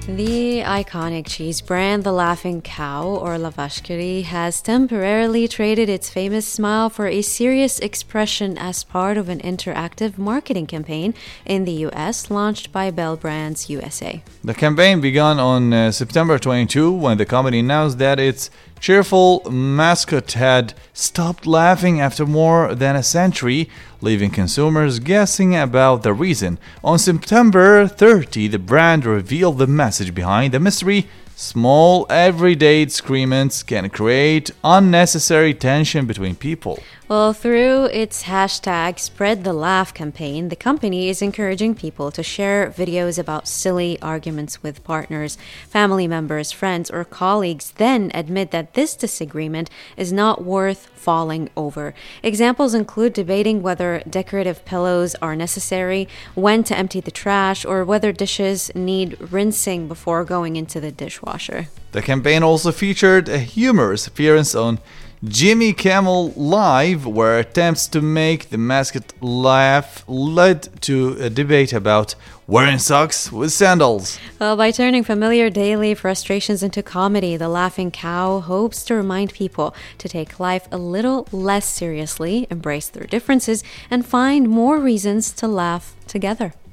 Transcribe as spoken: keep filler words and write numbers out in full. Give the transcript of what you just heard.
The iconic cheese brand The Laughing Cow, or Lavashkiri, has temporarily traded its famous smile for a serious expression as part of an interactive marketing campaign in the U S launched by Bell Brands U S A. The campaign began on uh, September twenty-second when the company announced that its cheerful mascot had stopped laughing after more than a century, leaving consumers guessing about the reason. On September thirtieth, the brand revealed the message behind the mystery. Small, everyday disagreements can create unnecessary tension between people. Well, through its hashtag Spread the Laugh campaign, the company is encouraging people to share videos about silly arguments with partners, family members, friends, or colleagues, then admit that this disagreement is not worth falling over. Examples include debating whether decorative pillows are necessary, when to empty the trash, or whether dishes need rinsing before going into the dishwasher. The campaign also featured a humorous appearance on Jimmy Kimmel Live, where attempts to make the mascot laugh led to a debate about wearing socks with sandals. Well, by turning familiar daily frustrations into comedy, The Laughing Cow hopes to remind people to take life a little less seriously, embrace their differences, and find more reasons to laugh together.